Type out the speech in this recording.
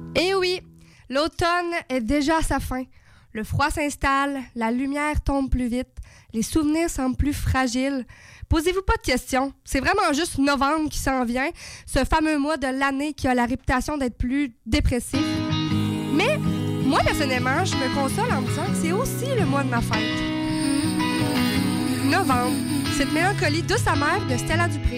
Eh oui, l'automne est déjà à sa fin. Le froid s'installe, la lumière tombe plus vite, les souvenirs semblent plus fragiles. Posez-vous pas de questions, c'est vraiment juste novembre qui s'en vient, ce fameux mois de l'année qui a la réputation d'être plus dépressif. Mais moi, personnellement, je me console en me disant que c'est aussi le mois de ma fête. Novembre, cette mélancolie douce amère de Stella Dupuis.